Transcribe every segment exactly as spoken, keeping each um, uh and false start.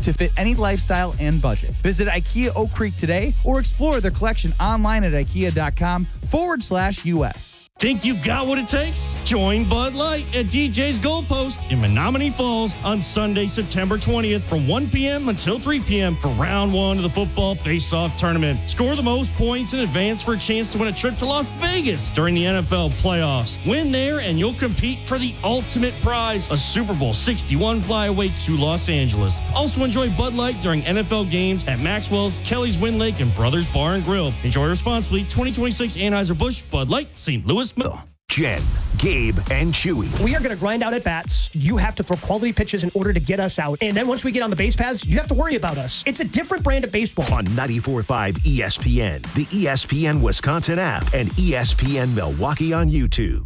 to fit any lifestyle and budget. Visit IKEA Oak Creek today or explore their collection online at ikea.com forward slash US. Think you got what it takes? Join Bud Light at D J's Goalpost in Menominee Falls on Sunday, September twentieth from one p.m. until three p.m. for round one of the football face-off tournament. Score the most points in advance for a chance to win a trip to Las Vegas during the N F L playoffs. Win there and you'll compete for the ultimate prize, a Super Bowl sixty-one flyaway to Los Angeles. Also enjoy Bud Light during N F L games at Maxwell's, Kelly's Wind Lake, and Brothers Bar and Grill. Enjoy responsibly. twenty twenty-six Anheuser-Busch Bud Light, Saint Louis. Jen, Gabe, and Chewy. We are going to grind out at bats. You have to throw quality pitches in order to get us out. And then once we get on the base paths, you have to worry about us. It's a different brand of baseball. On ninety-four point five E S P N, the E S P N Wisconsin app, and E S P N Milwaukee on YouTube.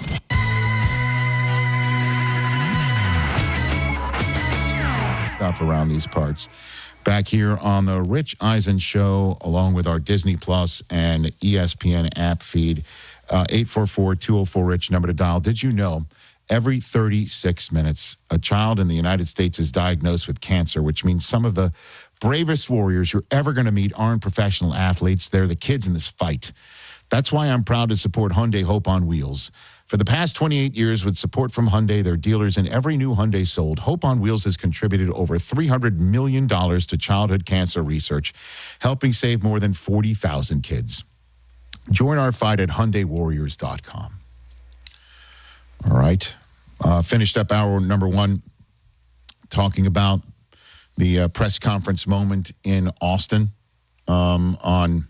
Stuff around these parts. Back here on the Rich Eisen Show, along with our Disney Plus and E S P N app feed. Uh, eight four four, two oh four, RICH, number to dial. Did you know every thirty-six minutes, a child in the United States is diagnosed with cancer, which means some of the bravest warriors you're ever going to meet aren't professional athletes. They're the kids in this fight. That's why I'm proud to support Hyundai Hope on Wheels. For the past twenty-eight years, with support from Hyundai, their dealers, and every new Hyundai sold, Hope on Wheels has contributed over three hundred million dollars to childhood cancer research, helping save more than forty thousand kids. Join our fight at Hyundai Warriors dot com. All right. Uh, finished up hour number one talking about the uh, press conference moment in Austin um, on,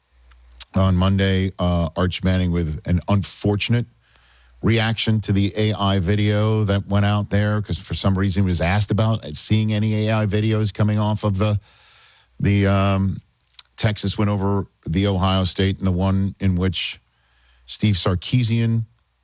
on Monday. Uh, Arch Manning with an unfortunate reaction to the A I video that went out there because for some reason he was asked about seeing any A I videos coming off of the the um, Texas win over the Ohio State, and the one in which Steve Sarkisian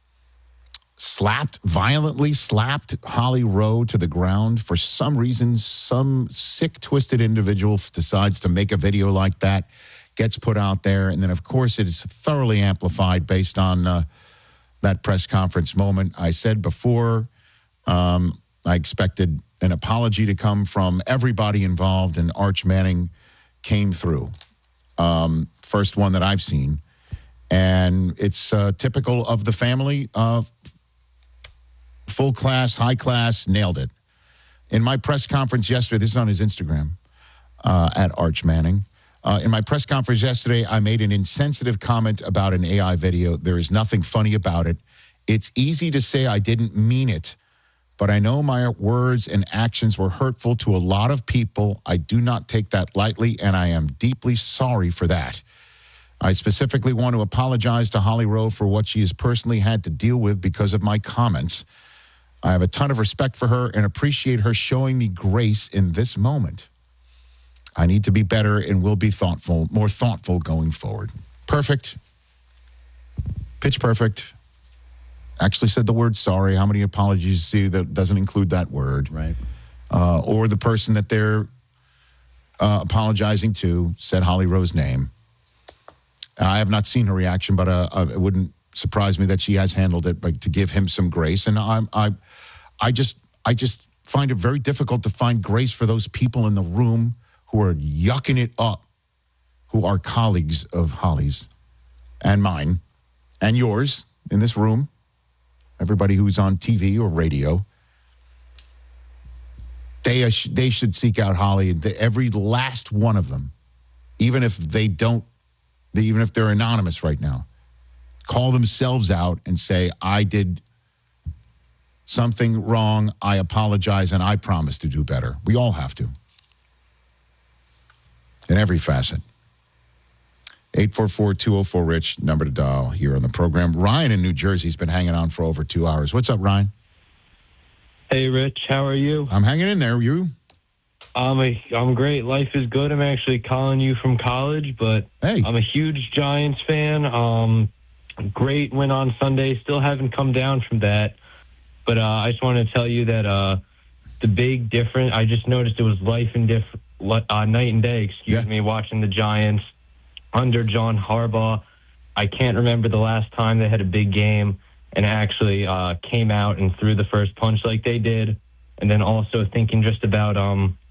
slapped, violently slapped Holly Rowe to the ground. For some reason, some sick, twisted individual decides to make a video like that, gets put out there, and then, of course, it is thoroughly amplified based on uh, that press conference moment. I said before, um, I expected an apology to come from everybody involved, and Arch Manning came through. Um, first one that I've seen. And it's uh, typical of the family. Uh, full class, high class, nailed it. In my press conference yesterday, this is on his Instagram, uh, at Arch Manning. Uh, in my press conference yesterday, I made an insensitive comment about an A I video. There is nothing funny about it. It's easy to say I didn't mean it, but I know my words and actions were hurtful to a lot of people. I do not take that lightly, and I am deeply sorry for that. I specifically want to apologize to Holly Rowe for what she has personally had to deal with because of my comments. I have a ton of respect for her and appreciate her showing me grace in this moment. I need to be better and will be thoughtful, more thoughtful going forward. Perfect. Pitch perfect. Actually said the word sorry. How many apologies you see that doesn't include that word? Right. Uh, or the person that they're uh, apologizing to said Holly Rowe's name. I have not seen her reaction, but uh, uh, it wouldn't surprise me that she has handled it, but to give him some grace. And I, I, I just, I just find it very difficult to find grace for those people in the room who are yucking it up, who are colleagues of Holly's and mine and yours in this room. Everybody who's on T V or radio, they, they should seek out Holly, every last one of them, even if they don't, even if they're anonymous right now. Call themselves out and say, I did something wrong, I apologize, and I promise to do better. We all have to. In every facet. eight four four, two oh four, RICH, number to dial here on the program. Ryan in New Jersey has been hanging on for over two hours. What's up, Ryan? Hey, Rich. How are you? I'm hanging in there. You? I'm, a, I'm great. Life is good. I'm actually calling you from college, but hey. I'm a huge Giants fan. Um, great win on Sunday. Still haven't come down from that. But uh, I just wanted to tell you that uh, the big difference, I just noticed it was life and different. Uh, night and day, excuse yeah. me, watching the Giants under John Harbaugh. I can't remember the last time they had a big game and actually uh, came out and threw the first punch like they did. And then also thinking just about um,